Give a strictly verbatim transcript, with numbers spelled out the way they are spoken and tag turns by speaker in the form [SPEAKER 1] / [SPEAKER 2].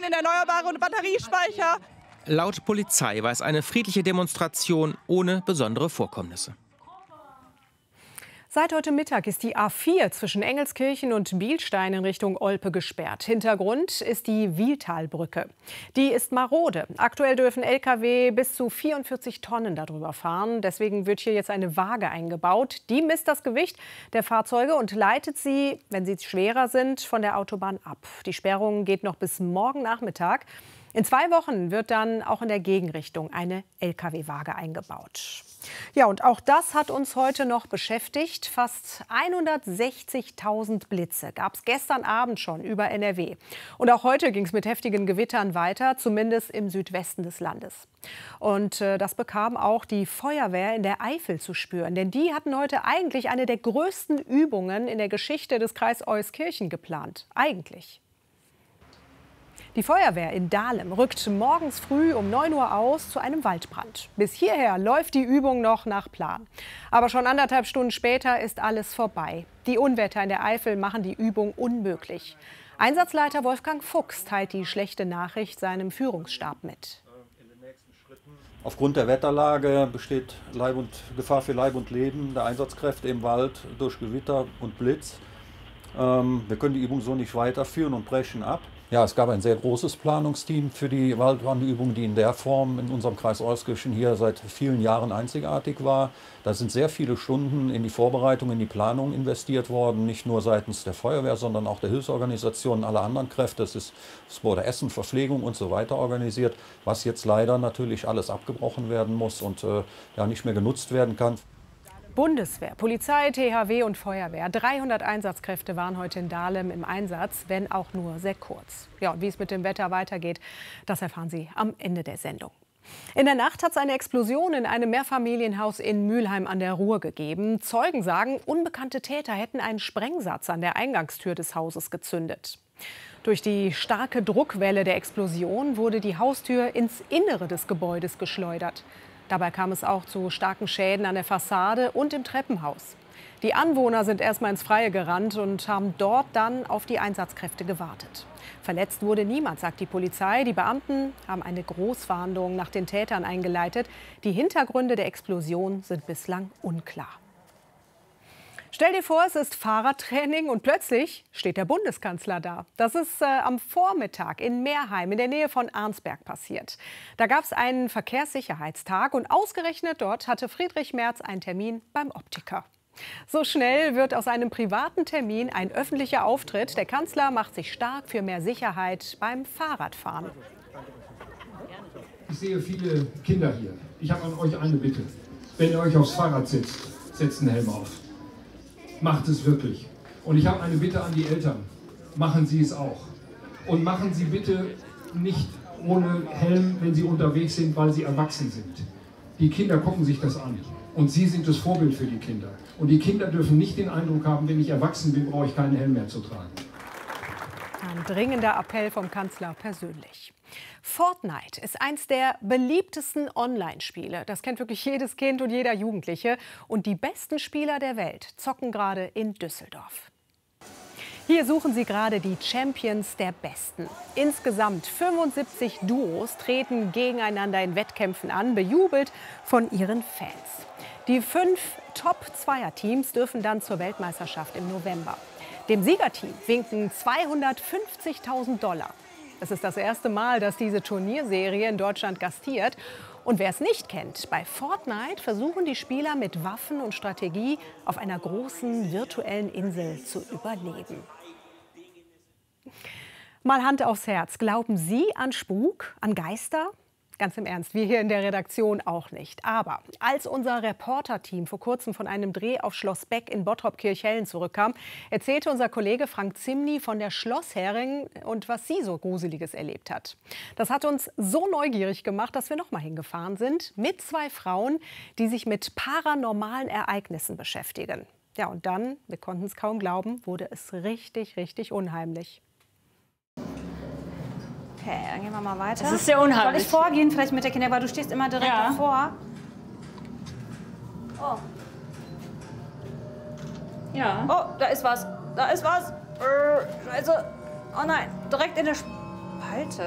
[SPEAKER 1] nein, erneuerbare Batteriespeicher.
[SPEAKER 2] Laut Polizei war es eine friedliche Demonstration ohne besondere Vorkommnisse.
[SPEAKER 3] Seit heute Mittag ist die A vier zwischen Engelskirchen und Bielstein in Richtung Olpe gesperrt. Hintergrund ist die Wiehltalbrücke. Die ist marode. Aktuell dürfen L K W bis zu vierundvierzig Tonnen darüber fahren. Deswegen wird hier jetzt eine Waage eingebaut. Die misst das Gewicht der Fahrzeuge und leitet sie, wenn sie schwerer sind, von der Autobahn ab. Die Sperrung geht noch bis morgen Nachmittag. In zwei Wochen wird dann auch in der Gegenrichtung eine L K W-Waage eingebaut. Ja, und auch das hat uns heute noch beschäftigt. Fast hundertsechzigtausend Blitze gab es gestern Abend schon über N R W. Und auch heute ging es mit heftigen Gewittern weiter, zumindest im Südwesten des Landes. Und äh, das bekam auch die Feuerwehr in der Eifel zu spüren. Denn die hatten heute eigentlich eine der größten Übungen in der Geschichte des Kreis Euskirchen geplant. Eigentlich. Die Feuerwehr in Dahlem rückt morgens früh um neun Uhr aus zu einem Waldbrand. Bis hierher läuft die Übung noch nach Plan. Aber schon anderthalb Stunden später ist alles vorbei. Die Unwetter in der Eifel machen die Übung unmöglich. Einsatzleiter Wolfgang Fuchs teilt die schlechte Nachricht seinem Führungsstab mit.
[SPEAKER 4] Aufgrund der Wetterlage besteht Leib und, Gefahr für Leib und Leben der Einsatzkräfte im Wald durch Gewitter und Blitz. Ähm, wir können die Übung so nicht weiterführen und brechen ab. Ja, es gab ein sehr großes Planungsteam für die Waldbrandübung, die in der Form in unserem Kreis Euskirchen hier seit vielen Jahren einzigartig war. Da sind sehr viele Stunden in die Vorbereitung, in die Planung investiert worden, nicht nur seitens der Feuerwehr, sondern auch der Hilfsorganisationen, aller anderen Kräfte. Es ist, es wurde Essen, Verpflegung und so weiter organisiert, was jetzt leider natürlich alles abgebrochen werden muss und äh, ja, nicht mehr genutzt werden kann.
[SPEAKER 3] Bundeswehr, Polizei, T H W und Feuerwehr. dreihundert Einsatzkräfte waren heute in Dahlem im Einsatz, wenn auch nur sehr kurz. Ja, und wie es mit dem Wetter weitergeht, das erfahren Sie am Ende der Sendung. In der Nacht hat es eine Explosion in einem Mehrfamilienhaus in Mülheim an der Ruhr gegeben. Zeugen sagen, unbekannte Täter hätten einen Sprengsatz an der Eingangstür des Hauses gezündet. Durch die starke Druckwelle der Explosion wurde die Haustür ins Innere des Gebäudes geschleudert. Dabei kam es auch zu starken Schäden an der Fassade und im Treppenhaus. Die Anwohner sind erstmal ins Freie gerannt und haben dort dann auf die Einsatzkräfte gewartet. Verletzt wurde niemand, sagt die Polizei. Die Beamten haben eine Großfahndung nach den Tätern eingeleitet. Die Hintergründe der Explosion sind bislang unklar. Stell dir vor, es ist Fahrradtraining und plötzlich steht der Bundeskanzler da. Das ist äh, am Vormittag in Meerheim in der Nähe von Arnsberg passiert. Da gab es einen Verkehrssicherheitstag und ausgerechnet dort hatte Friedrich Merz einen Termin beim Optiker. So schnell wird aus einem privaten Termin ein öffentlicher Auftritt. Der Kanzler macht sich stark für mehr Sicherheit beim Fahrradfahren.
[SPEAKER 5] Ich sehe viele Kinder hier. Ich habe an euch eine Bitte. Wenn ihr euch aufs Fahrrad setzt, setzt einen Helm auf. Macht es wirklich. Und ich habe eine Bitte an die Eltern. Machen Sie es auch. Und machen Sie bitte nicht ohne Helm, wenn Sie unterwegs sind, weil Sie erwachsen sind. Die Kinder gucken sich das an. Und Sie sind das Vorbild für die Kinder. Und die Kinder dürfen nicht den Eindruck haben, wenn ich erwachsen bin, brauche ich keinen Helm mehr zu tragen.
[SPEAKER 3] Ein dringender Appell vom Kanzler persönlich. Fortnite ist eins der beliebtesten Online-Spiele. Das kennt wirklich jedes Kind und jeder Jugendliche. Und die besten Spieler der Welt zocken gerade in Düsseldorf. Hier suchen sie gerade die Champions der Besten. Insgesamt fünfundsiebzig Duos treten gegeneinander in Wettkämpfen an, bejubelt von ihren Fans. Die fünf Top-Zweier-Teams dürfen dann zur Weltmeisterschaft im November. Dem Siegerteam winken zweihundertfünfzigtausend Dollar. Es ist das erste Mal, dass diese Turnierserie in Deutschland gastiert. Und wer es nicht kennt, bei Fortnite versuchen die Spieler mit Waffen und Strategie auf einer großen virtuellen Insel zu überleben. Mal Hand aufs Herz. Glauben Sie an Spuk, an Geister? Ganz im Ernst, wir hier in der Redaktion auch nicht. Aber als unser Reporterteam vor kurzem von einem Dreh auf Schloss Beck in Bottrop-Kirchhellen zurückkam, erzählte unser Kollege Frank Zimny von der Schlossherrin und was sie so Gruseliges erlebt hat. Das hat uns so neugierig gemacht, dass wir noch mal hingefahren sind mit zwei Frauen, die sich mit paranormalen Ereignissen beschäftigen. Ja, und dann, wir konnten es kaum glauben, wurde es richtig, richtig unheimlich.
[SPEAKER 6] Okay, dann gehen wir mal weiter.
[SPEAKER 7] Das ist sehr unheimlich.
[SPEAKER 6] Soll ich vorgehen, vielleicht mit der Kinder, weil du stehst immer direkt
[SPEAKER 7] ja.
[SPEAKER 6] davor. Oh.
[SPEAKER 7] Ja.
[SPEAKER 6] Oh, da ist was. Da ist was. Also, oh nein, direkt in der Spalte.